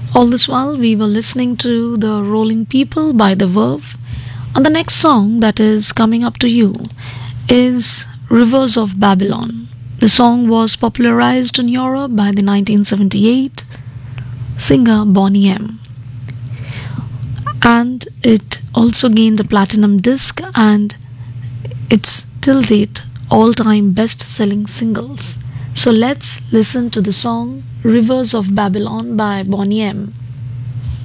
All this while, we were listening to The Rolling People by The Verve. And the next song that is coming up to you is Rivers of Babylon. The song was popularized in Europe by the 1978 singer Boney M. And it also gained a platinum disc, and it's till date all-time best-selling singles. So let's listen to the song Rivers of Babylon by Boney M.